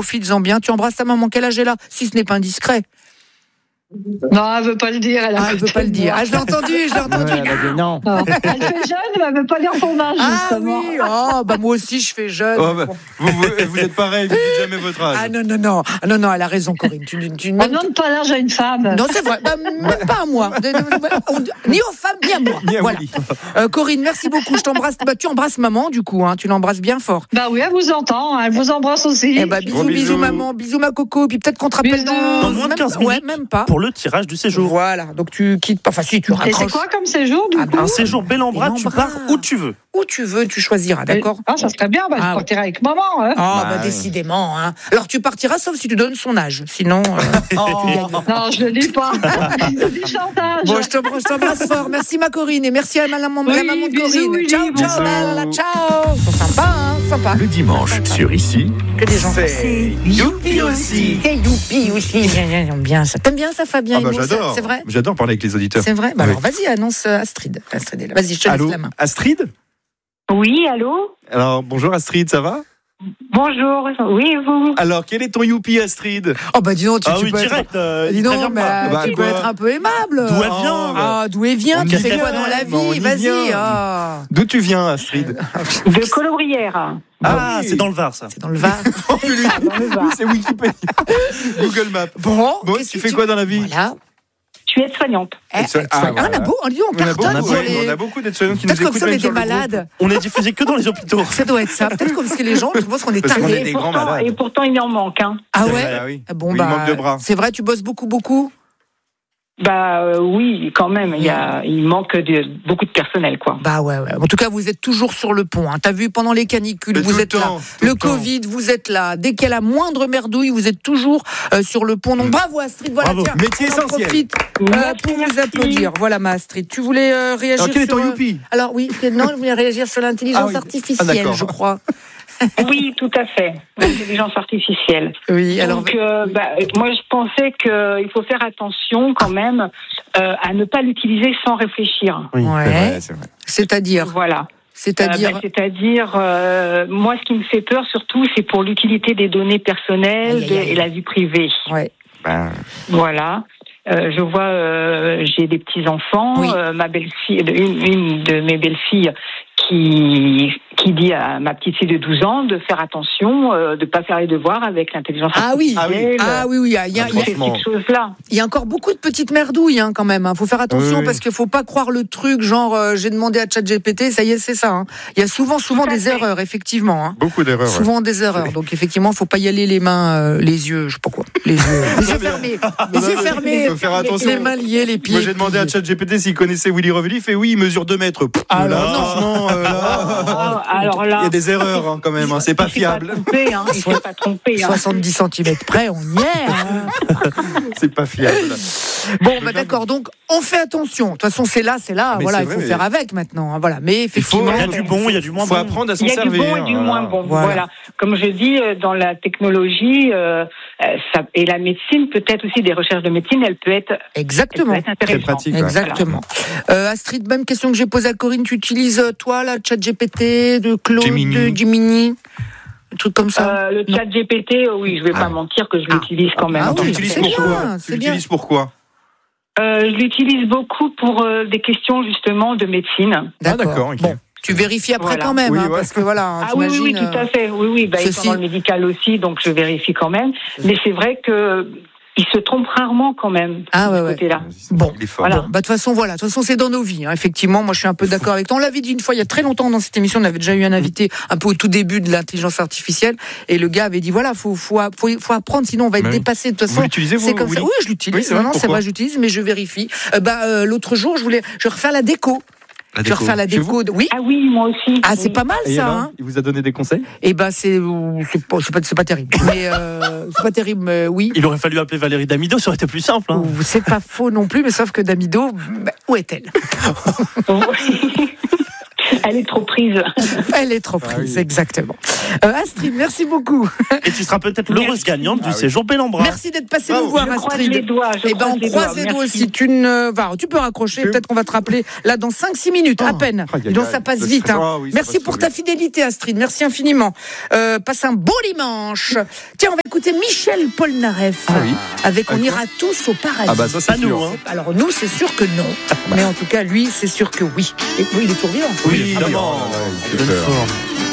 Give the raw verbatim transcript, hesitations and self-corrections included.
profites-en bien. Tu embrasses ta maman, quel âge elle a, si ce n'est pas indiscret? Non, elle veut pas le dire. Elle, ah, elle veut pas le dire. Ah, je l'ai entendu, je l'ai entendu. Ouais, elle a dit non. non. Elle fait jeune, mais elle veut pas dire son âge. Ah justement. oui, oh, bah moi aussi je fais jeune. Oh, bah, vous, vous, vous êtes pareil, vous dites jamais votre âge. Ah non, non, non, ah, non, non, elle a raison, Corinne. Tu, tu, On ne donne pas l'âge à une femme. Non, c'est vrai, bah, même pas à moi. Ni aux femmes, ni à moi. Ni à voilà. Euh, Corinne, merci beaucoup. Je t'embrasse. Bah, tu embrasses maman, du coup, hein, tu l'embrasses bien fort. Bah oui, elle vous entend, elle vous embrasse aussi. Eh bah, bisous, Gros bisous, bisous, maman, bisous, ma coco. Puis peut-être qu'on te rappelle Bisous. dans, Dans moins de même, quinze ouais, minutes même pas. pour le tirage du séjour. Voilà, donc tu quittes pas. Enfin, si, tu Et c'est raccroches. quoi comme séjour du Ah, coup bah, Un séjour bel en bras, tu Bel-en-Bras. pars où tu veux. Où tu veux, tu choisiras, d'accord? Ah, ça serait bien, bah, Ah, je partirai avec maman. Hein. Ah, Bah, bah, ouais. décidément. Hein. Alors, tu partiras sauf si tu donnes son âge. Sinon. Euh, tu gagnes. Non, je le dis pas. Je dis chantage. Bon, je t'embrasse, je t'embrasse fort. Merci, ma Corinne. Et merci à la maman, Oui, la maman de bisous, Corinne. Willy, ciao, ciao, bisous. Bella, ciao. Ils sont sympas, hein, sympas. Le dimanche sur Ici, Que des gens. C'est youpi aussi. Et youpi aussi. J'aime bien ça. T'aimes bien ça, Fabien? Ah bah, Imo, j'adore. C'est vrai? J'adore parler avec les auditeurs. C'est vrai? Bah, Oui. alors, vas-y, annonce euh, Astrid. Astrid est là. Vas-y, je te laisse Allô, la main. Astrid? Oui, allô? Alors, bonjour Astrid, ça va? Bonjour, oui, et vous? Alors, quel est ton youpi, Astrid? Oh, bah, dis donc, tu, Ah tu oui, peux être. direct. euh, Dis il donc, prévient mais pas. euh, Bah, tu quoi peux être un peu aimable. D'où elle Oh, vient Ah, d'où elle vient? On Tu y fais vient, quoi dans la mais on vie? y Vas-y. vient. Ah. D'où tu viens, Astrid? De Colobrières. Ah, oui. c'est dans le Var, ça. C'est dans le Var. Oh, puis lui, Dans le Var. lui, c'est Wikipédia. Google Maps. Bon, Bon, qu'est-ce tu que fais quoi dans la vie? Voilà. Je suis aide-soignante. Eh, Et ça- eh, ah, soigne- voilà. on a beau, on dit, on On a, beaucoup, cartonne a sur beaucoup- les. on a beaucoup d'aides-soignants qui nous Peut-être comme écoutent. ça, on est même des sur le groupe. malades. On est diffusé que dans les hôpitaux. Ça doit être ça. Peut-être comme parce que les gens pensent qu'on est Parce qu'on est tarés. des Et grands pourtant, malades. et pourtant, il en manque. Hein. Ah C'est ouais. vrai, ah oui. Bon Il bah, manque de bras. c'est vrai, tu bosses beaucoup, beaucoup. Bah euh, oui, quand même, il, y a, il manque de, beaucoup de personnel, quoi. Bah ouais, ouais. En tout cas, vous êtes toujours sur le pont. Hein. T'as vu pendant les canicules, Mais vous tout le êtes là. temps, tout Le le temps. Covid, vous êtes là. Dès qu'il y a la moindre merdouille, vous êtes toujours euh, sur le pont. Donc bravo Astrid. Voilà, Bravo. tiens, Métier on en essentiel. profite euh, Merci, pour vous merci. applaudir. Voilà, ma Astrid. Tu voulais euh, réagir Alors, quel est sur. ton euh, youpi? Alors oui, non, je voulais réagir sur l'intelligence Ah oui. artificielle, Ah, d'accord. je crois. Oui, tout à fait. L'intelligence artificielle. Oui, alors. Donc, euh, bah, moi, je pensais qu'il faut faire attention quand même euh, à ne pas l'utiliser sans réfléchir. Oui, C'est Ouais. vrai, c'est vrai. C'est-à-dire. Voilà. C'est-à-dire. Euh, bah, c'est-à-dire, euh, moi, ce qui me fait peur surtout, c'est pour l'utilité des données personnelles Aïe, aïe, aïe. et la vie privée. Ouais. Ben, Voilà. Euh, je vois, euh, j'ai des petits enfants. Oui. Euh, ma belle-fille, une, une de mes belles-filles, qui qui dit à ma petite fille de douze ans de faire attention, euh, de pas faire les devoirs avec l'intelligence Ah oui. artificielle. Ah oui, oui. Il y a, il y a- Ah, il y a- Ces franchement. petites choses-là. il y a encore beaucoup de petites merdouilles hein, quand même. Il faut faire attention Oui, oui. parce qu'il faut pas croire le truc genre euh, j'ai demandé à ChatGPT, ça y est, c'est ça. Hein. Il y a souvent, souvent Tout à des fait. erreurs, effectivement. Hein. beaucoup d'erreurs. ouais. Souvent des erreurs. Donc effectivement, faut pas y aller les mains, euh, les yeux, je sais pas quoi, les yeux, les yeux fermés, les Non, yeux non, fermés, il faut faire attention. les mains liées, les pieds. Moi, j'ai demandé à ChatGPT s'il connaissait Willy Revelli. Il fait oui, il mesure deux mètres. Pff, Ah, là, non. franchement, euh, là, Ah, alors il là, y a des erreurs hein, quand même. Hein, c'est pas il s'est fiable. Pas trompé, hein, il s'est pas trompé. Hein. soixante-dix centimètres près, on y est. Hein. C'est pas fiable. Bon, bah d'accord. Donc on fait attention. De toute façon, c'est là, c'est là. Mais voilà, c'est il faut vrai, mais- faire avec maintenant. hein, Voilà. Mais effectivement, Il y a du bon, il y a du moins Il faut bon. apprendre à s'en Il y a servir. du bon et du voilà. moins bon. Voilà. Voilà. Comme je dis, euh, dans la technologie euh, euh, ça, et la médecine, peut-être aussi des recherches de médecine, elle peut être, elle peut exactement. être Très intéressante. pratique. ouais. Exactement. Euh, Astrid, même question que j'ai posée à Corinne. Tu utilises euh, toi la ChatGPT, de Claude, Gemini. de Gemini, un truc comme ça. Euh, le Non. chat G P T, euh, oui, je vais Ah. pas mentir que je Ah. l'utilise quand même. Ah Tu oui, l'utilises c'est pourquoi bien, Tu c'est bien. l'utilises pourquoi Euh, je l'utilise beaucoup pour euh, des questions justement de médecine. Ah, d'accord, ok. Bon, tu vérifies après Voilà. quand même, Oui, hein, ouais. parce que voilà. hein, Ah oui, oui, oui, t'imagines, tout euh, à fait. Oui, oui, bah, ceci- étant dans le médical aussi, donc je vérifie quand même. Mais c'est vrai que il se trompe rarement quand même. Ah de ouais, ce ouais. côté-là. Bon, il est fort. voilà. Bon, bah de toute façon, voilà. De toute façon, c'est dans nos vies. hein. Effectivement, moi, je suis un peu d'accord avec toi. On l'avait dit une fois, il y a très longtemps dans cette émission, on avait déjà eu un invité un peu au tout début de l'intelligence artificielle, et le gars avait dit voilà, faut faut faut, faut apprendre, sinon on va être Mais oui. dépassé. De toute Vous façon, l'utilisez, vous, c'est comme ça. Willy Oui, je l'utilise. Oui, c'est vrai, non, non, c'est pourquoi vrai, j'utilise, mais je vérifie. Euh, bah euh, l'autre jour, je voulais, je vais refaire la déco. La Je vais déco. refaire la Chez vous déco. de- Oui. Ah oui, moi aussi. Ah, c'est Oui. pas mal Et ça. alors, Hein. il vous a donné des conseils Et ben c'est c'est pas c'est pas, c'est pas terrible. Mais euh, c'est pas terrible. Mais oui. Il aurait fallu appeler Valérie Damido, ça aurait été plus simple. Hein. Ou c'est pas faux non plus, mais sauf que Damido, bah, où est-elle? Elle est trop prise. Elle est trop Ah prise, oui. exactement. Euh, Astrid, merci beaucoup. Et tu seras peut-être l'heureuse gagnante du Ah oui. séjour bel en bras. Merci d'être passé Bravo. nous voir, Je croise Astrid. les doigts. Je Eh ben, on les croise doigts. les doigts Merci. aussi. Tu, ne... enfin, tu peux raccrocher, Je- peut-être qu'on va te rappeler là dans cinq six minutes, à Oh. peine. Aïe, aïe, Donc aïe. ça passe Le vite. stress. Hein. Ah oui, ça Merci va se pour sauver. ta fidélité, Astrid. Merci infiniment. Euh, passe un beau dimanche. Tiens, on va écouter écouter Michel Polnareff Ah oui. avec On Avec ira tous au paradis. Ah bah ça c'est Pas nous, sûr. hein. Alors nous, c'est sûr que non. Mais en tout cas, lui, c'est sûr que oui. Et oui, il est toujours vivant. Oui, Ah bah, évidemment. ouais, ouais, il fait Bonne peur. forme.